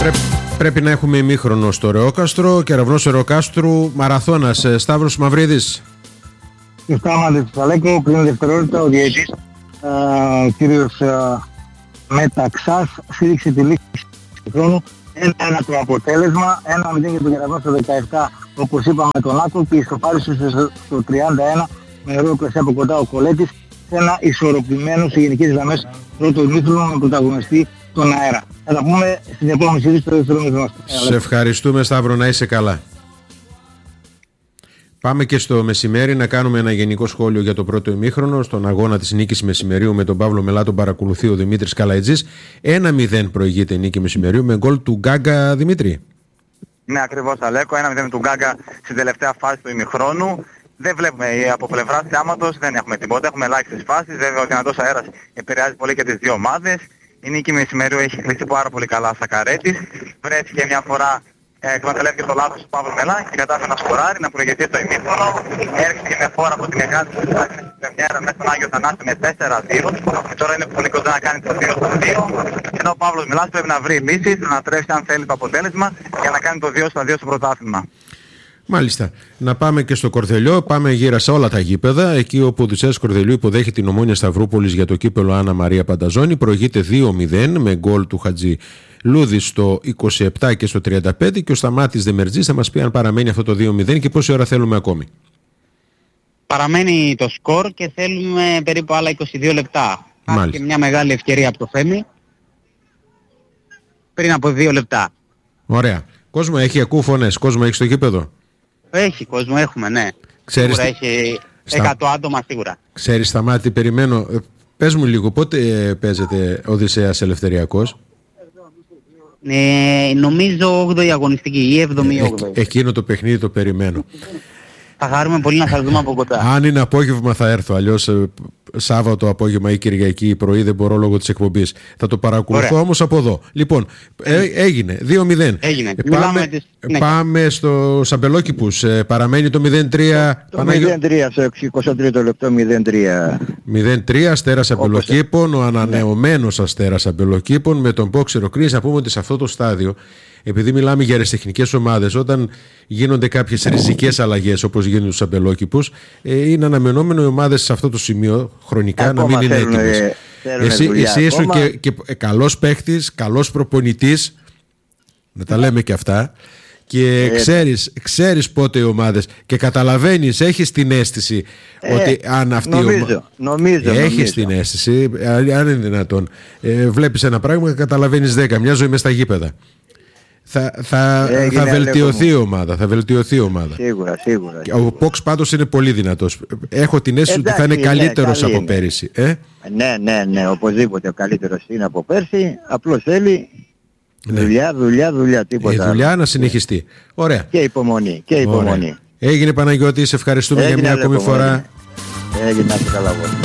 Πρέπει να έχουμε ημίχρονο στο Ρεόκαστρο. Κεραυνός Ρεοκάστρου, μαραθώνας. Σταύρος Μαυρίδης. Σταύρος Τσαλέκο, πριν δευτερόλεπτα ο διαιτητής κύριος Μεταξάς στήριξε τη λήξη του χρόνου. 1-1 το αποτέλεσμα, 1-0 για τον Κεραυνό στο 17, όπως είπαμε τον Άκο, και ισοφάρισε στο 31 με ρόλο κλασσί από κοντά ο Κολέτης σε ένα ισορροπημένο σε γενικές γραμμές πρώτο ημίχρονο με πρωταγωνιστή τον αέρα. Θα τα πούμε στην επόμενη συζήτηση στο δεύτερο ημίχρονο. Σε ευχαριστούμε, Σταύρο, να είσαι καλά. Πάμε και στο μεσημέρι να κάνουμε ένα γενικό σχόλιο για το πρώτο ημίχρονο. Στον αγώνα της νίκης μεσημερίου με τον Παύλο Μελά τον παρακολουθεί ο Δημήτρης Καλαϊτζής. 1-0 προηγείται η νίκη μεσημερίου με γκολ του Γκάγκα, Δημήτρη. Ναι, ακριβώς, Αλέκο. 1-0 του Γκάγκα στην τελευταία φάση του ημιχρόνου. Δεν βλέπουμε από πλευράς Άματος, δεν έχουμε τίποτα. Έχουμε ελάχιστες φάσεις. Βέβαια ο δυνατός αέρας επηρεάζει πολύ και τις δύο ομάδες. Η νίκη μεσημερίου έχει κλείσει πάρα πολύ καλά στα καρέτης. Βρέθηκε μια φορά. Εκμεταλλεύτηκε το λάθος του Παύλου Μελά και κατάφερε να σκοράρει, να προηγηθεί στο ημίχρονο. Έρχεται και μια φορά από την Εγάλη στην πρεμιέρα μέσα στον Άγιο Θανάση με 4-2. Και τώρα είναι πολύ κοντά να κάνει το 2-2. Ενώ ο Παύλος Μελάς πρέπει να βρει λύσεις, να ανατρέψει αν θέλει το αποτέλεσμα για να κάνει το 2-2 στο πρωτάθλημα. Μάλιστα. Να πάμε και στο Κορδελιό. Πάμε γύρω σε όλα τα γήπεδα. Εκεί όπου ο Οδυσσέας Κορδελιού υποδέχει την Ομόνοια Σταυρούπολης για το κύπελο Άννα Μαρία Πανταζώνη. Προηγείται 2-0 με γκολ του Χατζη Λούδη στο 27 και στο 35. Και ο Σταμάτης Δεμερτζής θα μας πει αν παραμένει αυτό το 2-0 και πόση ώρα θέλουμε ακόμη. Παραμένει το σκορ και θέλουμε περίπου άλλα 22 λεπτά. Έχει και μια μεγάλη ευκαιρία από το Φέμι πριν από 2 λεπτά. Ωραία. Κόσμο έχει, ακούω φωνές. Κόσμο έχει στο γήπεδο. Έχει κόσμο, έχουμε, ναι. Ξέρεις, σίγουρα έχει 100 άτομα σίγουρα. Ξέρεις, Σταμάτη, περιμένω. Πες μου λίγο, πότε παίζεται Οδυσσέας Ελευθεριακός? Νομίζω 8η αγωνιστική ή 7η 8η. Εκείνο το παιχνίδι το περιμένω. Θα χαρούμε πολύ να σας δούμε από κοντά. Αν είναι απόγευμα θα έρθω, αλλιώς Σάββατο απόγευμα ή Κυριακή πρωί δεν μπορώ λόγω της εκπομπής. Θα το παρακολουθώ όμως από εδώ. Λοιπόν, έγινε 2-0. Έγινε. Πάμε στο Σαμπελόκηπους. Παραμένει το 0-3. Το 0-3 στο 23ο λεπτό 0-3. 0-3 Αστέρας Σαμπελοκήπων, ο ανανεωμένος Αστέρας Σαμπελοκήπων με τον Πόξερο Κρίνης. Να πούμε ότι σε αυτό το στάδιο, επειδή μιλάμε για αεραστεχνικές ομάδες, όταν γίνονται κάποιες ριζικές αλλαγές όπως γίνονται στους Σαμπελόκηπους, είναι αναμενόμενο οι ομάδες σε αυτό το σημείο χρονικά ακόμα να μην είναι έτοιμες. Εσύ ήσουν και καλός παίχτης, καλός προπονητής, να τα λέμε και αυτά, και ξέρεις πότε οι ομάδες και καταλαβαίνεις, έχεις την αίσθηση ότι αν αυτή νομίζω έχεις την αίσθηση, αν είναι δυνατόν, βλέπεις ένα πράγμα και καταλαβαίνεις 10, μια ζωή μες στα γήπεδα. Θα βελτιωθεί η ομάδα. Σίγουρα. Ο Πόξ πάντως είναι πολύ δυνατός. Έχω την αίσθηση ότι θα είναι καλύτερος από πέρυσι. Ναι, οπωσδήποτε ο καλύτερος είναι από πέρσι. Απλώς θέλει δουλειά, τίποτα. Η δουλειά να συνεχιστεί. Ωραία. Και υπομονή. Έγινε, Παναγιώτη, σε ευχαριστούμε για μια ακόμη φορά. Έγινε, να είστε καλά.